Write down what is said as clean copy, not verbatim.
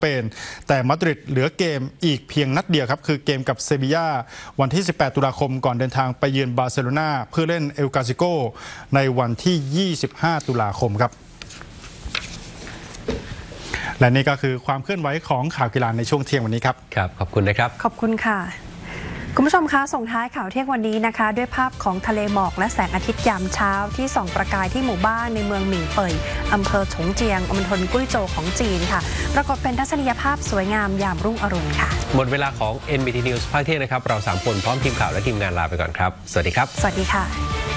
เปนแต่มาดริดเหลือเกมอีกเพียงนัดเดียวครับคือเกมกับเซบีย่าวันที่18ตุลาคมก่อนเดินทางไปเยือนบาร์เซโลนาเพื่อเล่นเอลกาซิโกในวันที่25ตุลาคมครับและนี่ก็คือความเคลื่อนไหวของข่าวกีฬาในช่วงเที่ยงวันนี้ครับครับขอบคุณนะครับขอบคุณค่ะคุณผู้ชมคะส่งท้ายข่าวเที่ยงวันนี้นะคะด้วยภาพของทะเลหมอกและแสงอาทิตย์ยามเช้าที่ส่องประกายที่หมู่บ้านในเมืองหมิงเป่ยอำเภอฉงเจียงมณฑลกุ้ยโจวของจีนค่ะปรากฏเป็นทัศนียภาพสวยงามยามรุ่งอรุณค่ะหมดเวลาของ NBT News ภาคเที่ยงนะครับเรา3คนพร้อมทีมข่าวและทีมงานลาไปก่อนครับสวัสดีครับสวัสดีค่ะ